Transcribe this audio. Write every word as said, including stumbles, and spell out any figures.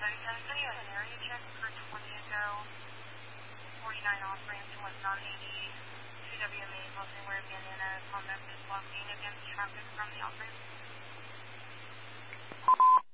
Can I send you an area check for twenty ago, forty-nine off ramp to West on eighty, two W M A blocking where bandana on Memphis blocking against traffic from the off ramp?